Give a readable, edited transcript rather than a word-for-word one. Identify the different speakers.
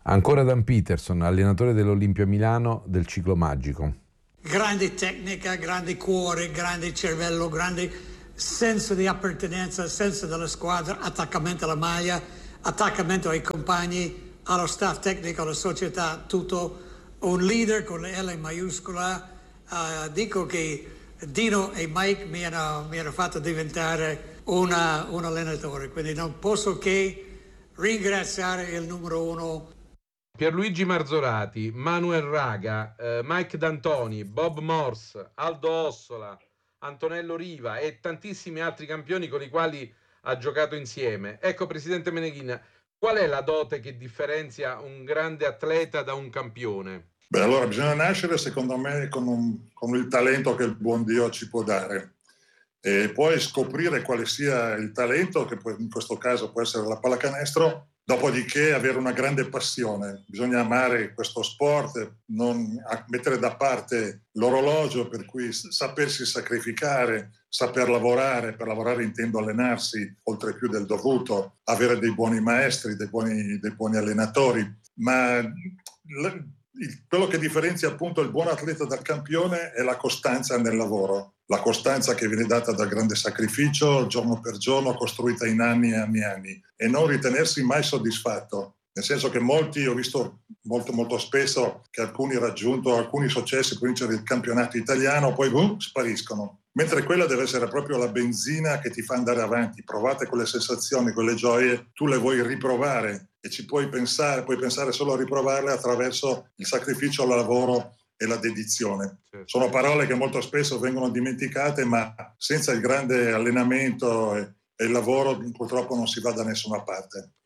Speaker 1: Ancora Dan Peterson, allenatore dell'Olimpia Milano del ciclo magico.
Speaker 2: Grande tecnica, grande cuore, grande cervello, grande senso di appartenenza, senso della squadra, attaccamento alla maglia, attaccamento ai compagni, allo staff tecnico, alla società, tutto. Un leader con la L maiuscola. Dico che Dino e Mike mi hanno fatto diventare un allenatore, quindi non posso che ringraziare il numero uno.
Speaker 1: Pierluigi Marzorati, Manuel Raga, Mike D'Antoni, Bob Morse, Aldo Ossola, Antonello Riva e tantissimi altri campioni con i quali ha giocato insieme. Ecco, Presidente Meneghin, qual è la dote che differenzia un grande atleta da un campione?
Speaker 3: Beh, allora bisogna nascere, secondo me, con il talento che il buon Dio ci può dare. E poi scoprire quale sia il talento, che in questo caso può essere la pallacanestro, dopodiché avere una grande passione. Bisogna amare questo sport, non mettere da parte l'orologio, per cui sapersi sacrificare, saper lavorare. Per lavorare intendo allenarsi oltre più del dovuto, avere dei buoni maestri, dei buoni allenatori. Ma quello che differenzia appunto il buon atleta dal campione è la costanza nel lavoro, la costanza che viene data dal grande sacrificio giorno per giorno, costruita in anni e anni e anni, e non ritenersi mai soddisfatto. Nel senso che molti, ho visto molto spesso che alcuni raggiunto alcuni successi per vincere il campionato italiano, poi spariscono. Mentre quella deve essere proprio la benzina che ti fa andare avanti. Provate quelle sensazioni, quelle gioie, tu le vuoi riprovare e ci puoi pensare solo a riprovarle attraverso il sacrificio, il lavoro e la dedizione. Sono parole che molto spesso vengono dimenticate, ma senza il grande allenamento e il lavoro purtroppo non si va da nessuna parte.